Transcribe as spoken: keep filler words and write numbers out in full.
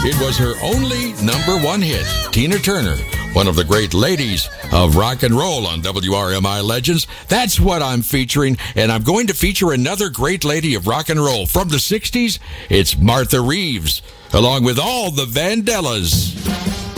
It was her only number one hit. Tina Turner, one of the great ladies of rock and roll on W R M I Legends. That's what I'm featuring, and I'm going to feature another great lady of rock and roll from the sixties. It's Martha Reeves, along with all the Vandellas.